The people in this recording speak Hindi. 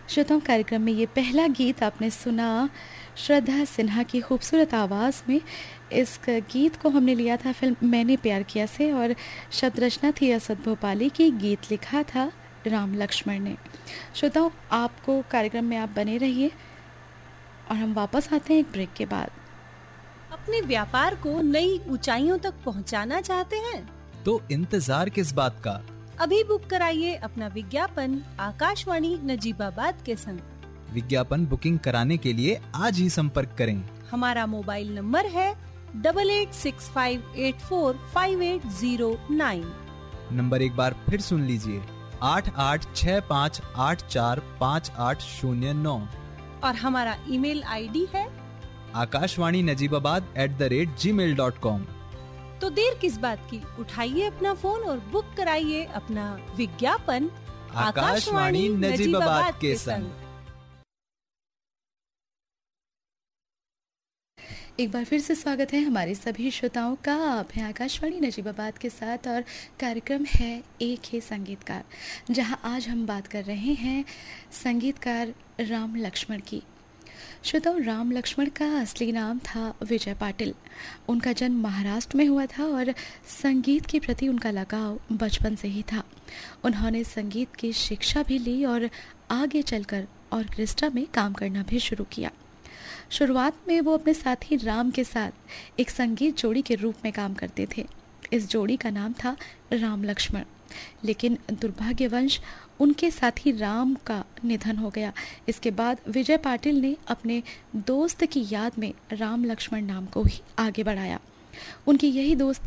श्रोताओं, कार्यक्रम में ये पहला गीत आपने सुना श्रद्धा सिन्हा की खूबसूरत आवाज़ में। इस गीत को हमने लिया था फिल्म मैंने प्यार किया से और शब्द रचना थी असद भोपाली की, गीत लिखा था राम लक्ष्मण ने। श्रोताओं, आपको कार्यक्रम में आप बने रहिए और हम वापस आते हैं एक ब्रेक के बाद। अपने व्यापार को नई ऊंचाइयों तक पहुंचाना चाहते हैं तो इंतजार किस बात का, अभी बुक कराइए अपना विज्ञापन आकाशवाणी नजीबाबाद के संग। विज्ञापन बुकिंग कराने के लिए आज ही संपर्क करें। हमारा मोबाइल नंबर है 8865845809। नंबर एक बार फिर सुन लीजिए, 8865845809। और हमारा ईमेल आईडी है akashwani.najibabad@gmail.com। तो देर किस बात की, उठाइए अपना फोन और बुक कराइए अपना विज्ञापन आकाशवाणी नजीबाबाद के संग। एक बार फिर से स्वागत है हमारे सभी श्रोताओं का। आप हैं आकाशवाणी नजीबाबाद के साथ और कार्यक्रम है एक ही संगीतकार, जहां आज हम बात कर रहे हैं संगीतकार राम लक्ष्मण की। श्रोताओं, राम लक्ष्मण का असली नाम था विजय पाटिल। उनका जन्म महाराष्ट्र में हुआ था और संगीत के प्रति उनका लगाव बचपन से ही था। उन्होंने संगीत की शिक्षा भी ली और आगे चलकर ऑर्केस्ट्रा में काम करना भी शुरू किया। शुरुआत में वो अपने साथी राम के साथ एक संगीत जोड़ी के रूप में काम करते थे। इस जोड़ी का नाम था राम लक्ष्मण, लेकिन दुर्भाग्यवश उनके साथी राम का निधन हो गया। इसके बाद विजय पाटिल ने अपने दोस्त की याद में राम लक्ष्मण नाम को ही आगे बढ़ाया। उनकी यही दोस्ती